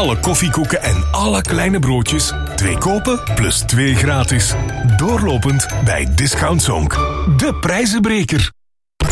alle koffiekoeken en alle kleine broodjes. 2 kopen plus 2 gratis. Doorlopend bij Discount Zonk. De prijzenbreker.